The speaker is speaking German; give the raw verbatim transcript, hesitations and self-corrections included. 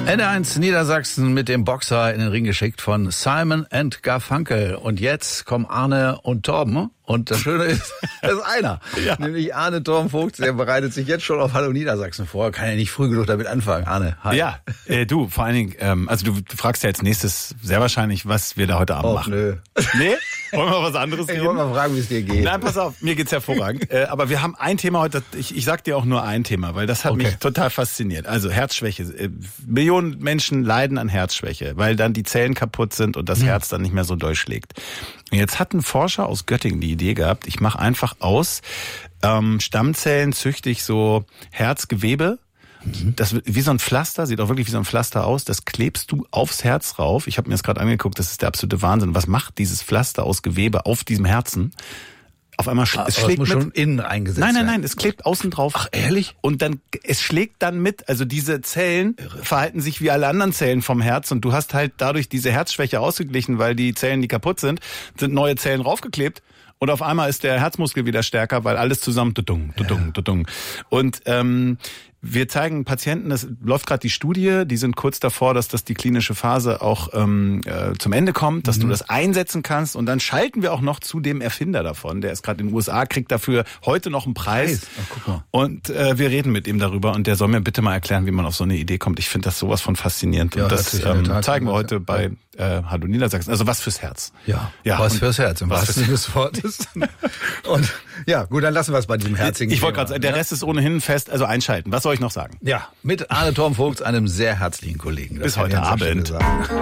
N eins Niedersachsen mit dem Boxer in den Ring geschickt von Simon and Garfunkel. Und jetzt kommen Arne und Torben. Und das Schöne ist, das ist einer. Ja. Nämlich Arne Torben Vogt, der bereitet sich jetzt schon auf Hallo Niedersachsen vor. Kann ja nicht früh genug damit anfangen. Arne, hi. Ja, äh, du, vor allen Dingen, ähm, also du, du fragst ja als nächstes sehr wahrscheinlich, was wir da heute Abend Och, machen. Nö. Nee? Wollen wir was anderes reden? Ich wollte mal fragen, wie es dir geht. Nein, pass auf, mir geht's hervorragend. äh, aber wir haben ein Thema heute, ich, ich sag dir auch nur ein Thema, weil das hat Okay. mich total fasziniert. Also Herzschwäche. Äh, Millionen Menschen leiden an Herzschwäche, weil dann die Zellen kaputt sind und das Hm. Herz dann nicht mehr so durchschlägt. Und jetzt hat ein Forscher aus Göttingen die Idee gehabt, ich mache einfach aus ähm, Stammzellen, züchte ich so Herzgewebe. Das wie so ein Pflaster, sieht auch wirklich wie so ein Pflaster aus. Das klebst du aufs Herz rauf. Ich habe mir das gerade angeguckt, das ist der absolute Wahnsinn. Was macht dieses Pflaster aus Gewebe auf diesem Herzen? Auf einmal sch- Ah, es aber schlägt muss mit. schon innen eingesetzt Nein, nein, werden. nein, es klebt außen drauf. Ach, ehrlich? Und dann, es schlägt dann mit, also diese Zellen verhalten sich wie alle anderen Zellen vom Herz und du hast halt dadurch diese Herzschwäche ausgeglichen, weil die Zellen, die kaputt sind, sind neue Zellen raufgeklebt. Und auf einmal ist der Herzmuskel wieder stärker, weil alles zusammen dudung, dudung, dudung. Und ähm, wir zeigen Patienten, es läuft gerade die Studie, die sind kurz davor, dass das die klinische Phase auch ähm, äh, zum Ende kommt, dass mhm. du das einsetzen kannst. Und dann schalten wir auch noch zu dem Erfinder davon. Der ist gerade in den U S A, kriegt dafür heute noch einen Preis. Ach, guck mal. Und äh, wir reden mit ihm darüber und der soll mir bitte mal erklären, wie man auf so eine Idee kommt. Ich finde das sowas von faszinierend. Ja, und hört das sich in der ähm, Tat zeigen wir an. heute bei äh, Hallo Niedersachsen. Also was fürs Herz. Ja, Ja, was und- fürs Herz, im was wahrsten Sinne des Wortes. Und ja, gut, dann lassen wir es bei diesem herzigen Ich wollte Thema. gerade sagen, der Rest ist ohnehin fest, also einschalten. Was soll ich noch sagen? Ja, mit Arne Torben Vogt, einem sehr herzlichen Kollegen. Das Bis kann ich heute an dieser Abend. Stelle sagen.